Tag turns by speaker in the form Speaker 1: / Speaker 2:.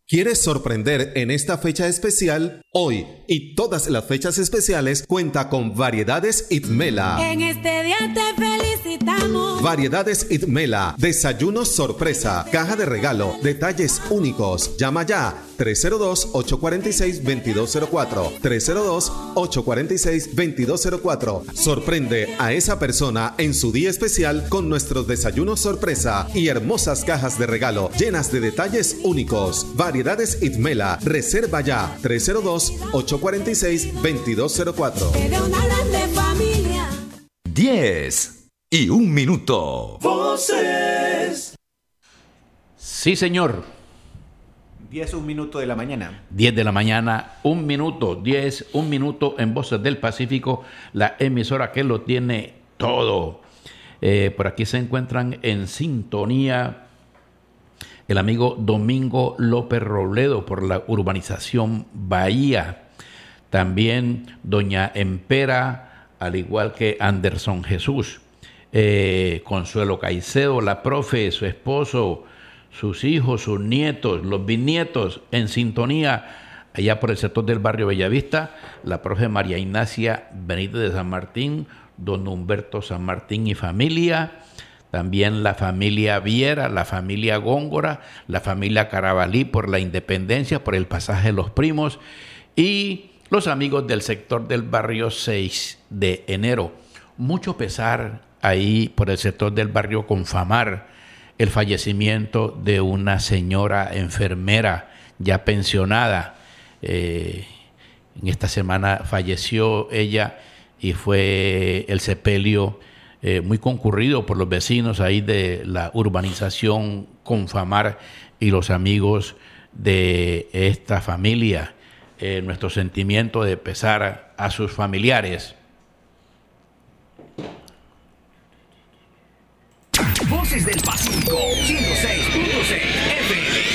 Speaker 1: ¿Quieres sorprender en esta fecha especial? Hoy y todas las fechas especiales cuenta con Variedades Itmela.
Speaker 2: En este día te felicitamos.
Speaker 1: Variedades Itmela, desayunos sorpresa, caja de regalo, detalles únicos. Llama ya 302-846-2204. 302-846-2204. Sorprende a esa persona en su día especial con nuestros desayunos sorpresa y hermosas cajas de regalo llenas de detalles únicos. Variedades Itmela. Reserva ya 302-846-2204.
Speaker 2: De una grande familia.
Speaker 3: 10:01.
Speaker 4: Voces.
Speaker 5: Sí, señor.
Speaker 4: 10:01 de la mañana.
Speaker 5: 10 de la mañana, 1 minuto, 10, 1 minuto en Voces del Pacífico, la emisora que lo tiene todo. Por aquí se encuentran en sintonía el amigo Domingo López Robledo por la urbanización Bahía. También doña Empera, al igual que Anderson Jesús. Consuelo Caicedo, la profe, su esposo, sus hijos, sus nietos, los bisnietos en sintonía allá por el sector del barrio Bellavista. La profe María Ignacia Benítez de San Martín, don Humberto San Martín y familia. También la familia Viera, la familia Góngora, la familia Carabalí por la Independencia, por el pasaje de los Primos y los amigos del sector del barrio 6 de enero. Mucho pesar ahí por el sector del barrio Confamar, el fallecimiento de una señora enfermera ya pensionada. En esta semana falleció ella y fue el sepelio muy concurrido por los vecinos ahí de la urbanización Confamar y los amigos de esta familia. Nuestro sentimiento de pesar a sus familiares.
Speaker 3: Voces del Pacífico 106.6 FM.